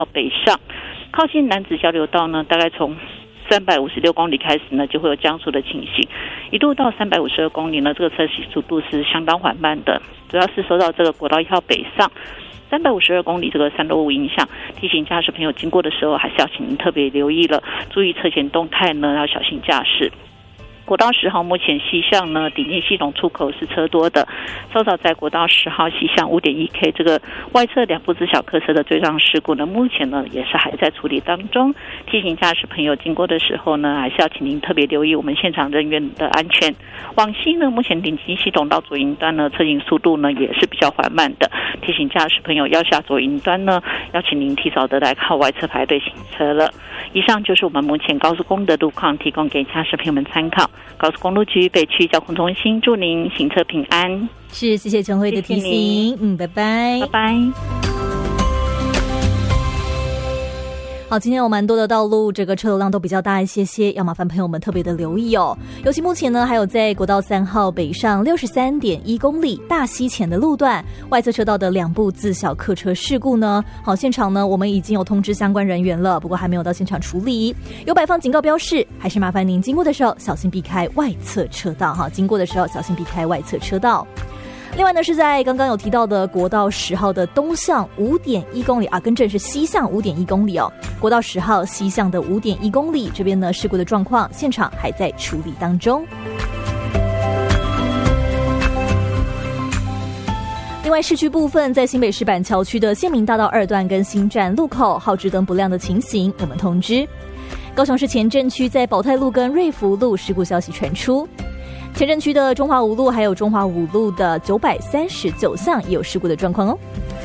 北上，靠近楠梓交流道呢，大概从356公里开始呢，就会有降速的情形，一路到352公里呢，这个车行速度是相当缓慢的，主要是受到这个国道1号北上352公里这个山路影响，提醒驾驶朋友经过的时候，还是要请您特别留意了，注意车前动态呢，要小心驾驶。国道10号目前西向呢顶进系统出口是车多的，稍早在国道10号西向 5.1K 这个外侧2部自小客车的追撞事故呢，目前呢也是还在处理当中，提醒驾驶朋友经过的时候呢，还是要请您特别留意我们现场人员的安全。往西呢，目前顶进系统到左营端呢，车行速度呢也是比较缓慢的，提醒驾驶朋友要下左营端呢，要请您提早的来靠外侧排队行车了。以上就是我们目前高速公路的路况，提供给驾驶朋友们参考。高速公路局北区交通中心祝您行车平安。 是，谢谢陈慧的提醒。拜拜， 拜拜。 好，今天有蛮多的道路，这个车流量都比较大一些，要麻烦朋友们特别的留意哦。尤其目前呢，还有在国道3号北上 63.1 公里大溪前的路段，外侧车道的2部自小客车事故呢，好，现场呢我们已经有通知相关人员了，不过还没有到现场处理，有摆放警告标示，还是麻烦您经过的时候小心避开外侧车道哈，经过的时候小心避开外侧车道。另外呢，是在刚刚有提到的国道10号的东向 5.1 公里啊，更正是西向 5.1 公里哦。国道10号西向的 5.1 公里这边呢，事故的状况现场还在处理当中。另外，市区部分在新北市板桥区的县民大道2段跟新站路口号志灯不亮的情形，我们通知。高雄市前镇区在保泰路跟瑞福路事故消息传出。前镇区的中华五路还有中华五路的939巷也有事故的状况哦。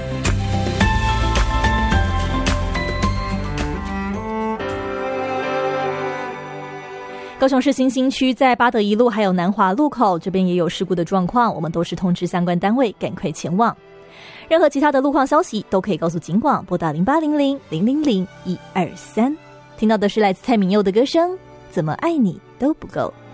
高雄市新兴区在八德一路还有南华路口这边也有事故的状况，我们都是通知相关单位赶快前往。任何其他的路况消息都可以告诉警广，拨打0800-000-123。听到的是来自蔡旻佑的歌声，怎么爱你都不够。